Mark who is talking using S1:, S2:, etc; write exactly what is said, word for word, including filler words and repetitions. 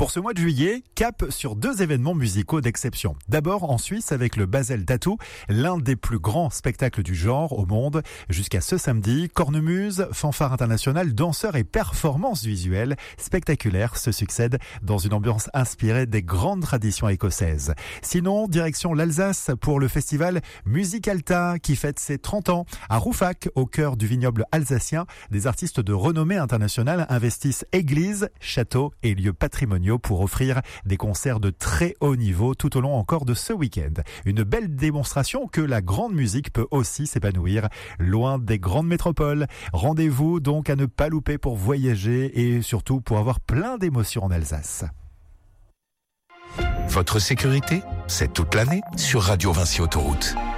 S1: Pour ce mois de juillet, cap sur deux événements musicaux d'exception. D'abord en Suisse avec le Basel Tattoo, l'un des plus grands spectacles du genre au monde. Jusqu'à ce samedi, cornemuse, fanfare internationale, danseurs et performances visuelles spectaculaires se succèdent dans une ambiance inspirée des grandes traditions écossaises. Sinon, direction l'Alsace pour le festival Musicalta qui fête ses trente ans. À Rouffach, au cœur du vignoble alsacien, des artistes de renommée internationale investissent églises, châteaux et lieux patrimoniaux pour offrir des concerts de très haut niveau tout au long encore de ce week-end. Une belle démonstration que la grande musique peut aussi s'épanouir loin des grandes métropoles. Rendez-vous donc à ne pas louper pour voyager et surtout pour avoir plein d'émotions en Alsace.
S2: Votre sécurité, c'est toute l'année sur Radio Vinci Autoroute.